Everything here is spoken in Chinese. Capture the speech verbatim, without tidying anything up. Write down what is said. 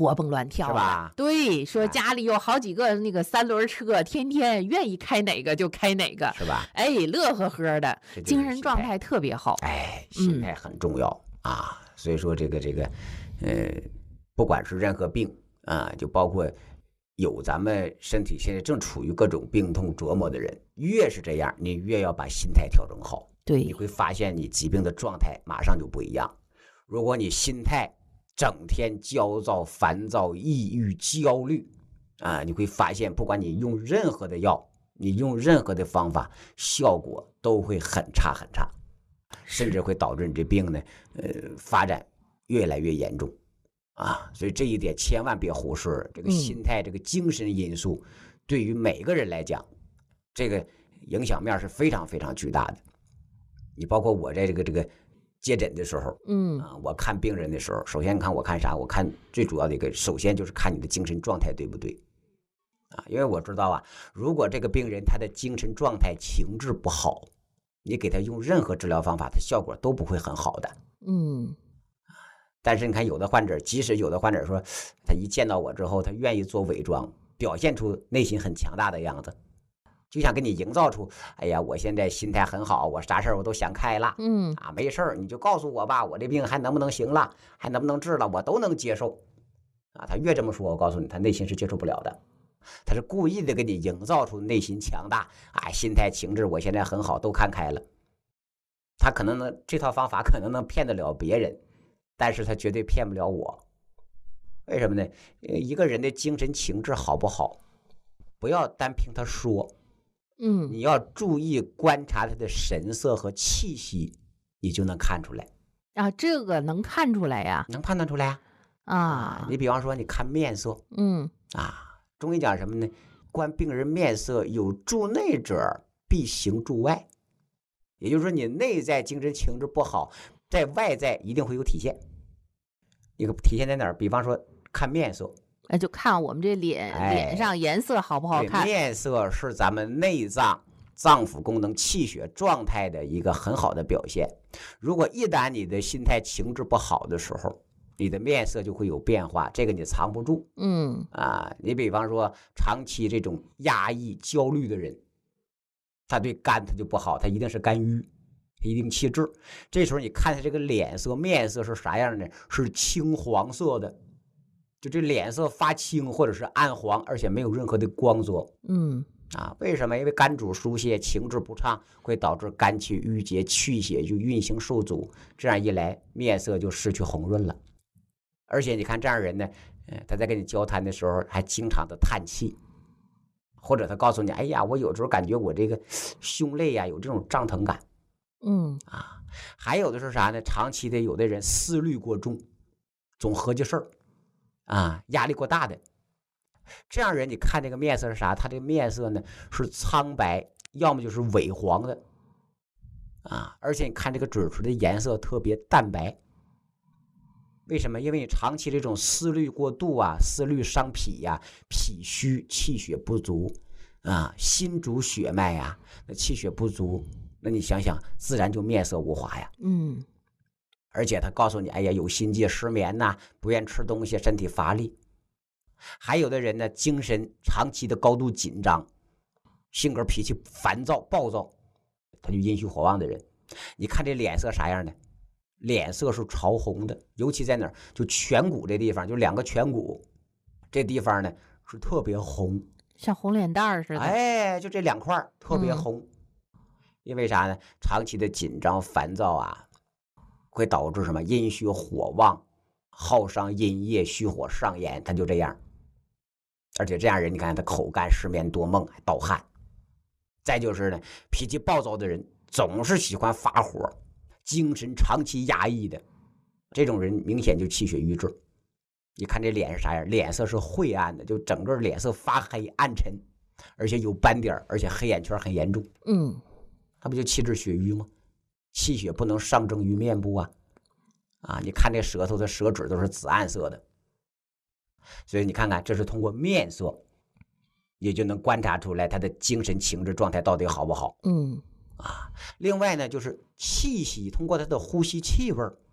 活蹦乱跳， 是吧？ 对，说家里有好几个那个三轮车，天天愿意开哪个就开哪个， 是吧？ 哎，乐呵呵的，精神状态特别好。 哎，心态很重要、嗯、啊。所以说这个这个，呃，不管是任何病啊，就包括有咱们身体现在正处于各种病痛折磨的人，越是这样，你越要把心态调整好。 对， 你会发现你疾病的状态马上就不一样。如果你心态整天焦躁、烦躁、抑郁、焦虑啊，你会发现，不管你用任何的药，你用任何的方法，效果都会很差很差，甚至会导致你这病呢，呃，发展越来越严重啊。所以这一点千万别忽视，这个心态、这个精神因素，对于每个人来讲，这个影响面是非常非常巨大的。你包括我在这个这个接诊的时候， 嗯啊，我看病人的时候，首先看我看啥？我看最主要的一个，首先就是看你的精神状态对不对，啊，因为我知道啊，如果这个病人他的精神状态情志不好，你给他用任何治疗方法，他效果都不会很好的。 嗯， 但是你看有的患者，即使有的患者说，他一见到我之后，他愿意做伪装，表现出内心很强大的样子。就想给你营造出，哎呀，我现在心态很好，我啥事儿我都想开了， 嗯啊，没事儿，你就告诉我吧，我这病还能不能行了，还能不能治了，我都能接受，啊，他越这么说，我告诉你，他内心是接受不了的，他是故意的给你营造出内心强大，哎，心态情志我现在很好，都看开了，他可能能这套方法可能能骗得了别人，但是他绝对骗不了我，为什么呢？一个人的精神情志好不好，不要单凭他说。 嗯， 你要注意观察他的神色和气息，你就能看出来啊，这个能看出来呀， 能判断出来啊。 啊， 你比方说，你看面色， 嗯啊，中医讲什么呢？观病人面色，有助内者必行助外，也就是说，你内在精神情志不好，在外在一定会有体现。一个体现在哪儿？比方说看面色。 那就看我们这脸、哎、脸上颜色好不好看。 面色是咱们内脏脏腑功能气血状态的一个很好的表现。如果一旦你的心态情志不好的时候，你的面色就会有变化，这个你藏不住。 嗯啊，你比方说长期这种压抑焦虑的人，他对肝他就不好，他一定是肝郁，一定气滞。这时候你看他这个脸色面色是啥样的？是青黄色的，就这脸色发青或者是暗黄，而且没有任何的光泽。 嗯啊，为什么？因为肝主疏泄，情志不畅会导致肝气郁结，气血就运行受阻，这样一来面色就失去红润了。而且你看这样人呢，呃，他在跟你交谈的时候还经常的叹气，或者他告诉你，哎呀，我有时候感觉我这个胸肋呀、啊、有这种胀疼感。 嗯啊，还有的是啥呢？长期的有的人思虑过重，总合计事儿。啊，压力过大的这样人，你看这个面色是啥？他这个面色呢是苍白，要么就是萎黄的啊。而且你看这个嘴唇的颜色特别淡白，为什么？因为你长期这种思虑过度啊，思虑伤脾呀、啊，脾虚气血不足啊，心主血脉呀、啊，那气血不足，那你想想，自然就面色无华呀。 嗯。 而且他告诉你，哎呀，有心悸、失眠呐、啊，不愿吃东西，身体乏力。还有的人呢，精神长期的高度紧张，性格脾气烦躁、暴躁，他就阴虚火旺的人。你看这脸色啥样的？脸色是潮红的，尤其在哪儿？就颧骨这地方，就两个颧骨这地方呢是特别红， 像红脸蛋似的。 哎，就这两块特别红。嗯、因为啥呢？长期的紧张、烦躁啊。会导致什么？阴虚火旺，耗伤阴液，虚火上炎，他就这样。而且这样人，你看他口干、失眠、多梦、盗汗。再就是呢，脾气暴躁的人，总是喜欢发火，精神长期压抑的，这种人明显就气血瘀滞。你看这脸是啥样？脸色是晦暗的，就整个脸色发黑暗沉，而且有斑点，而且黑眼圈很严重。 嗯， 他不就气滞血瘀吗？气血不能上蒸于面部啊，啊！你看这舌头的舌质都是紫暗色的，所以你看看，这是通过面色，也就能观察出来他的精神情志状态到底好不好。 嗯， 啊，另外呢，就是气息，通过他的呼吸气味，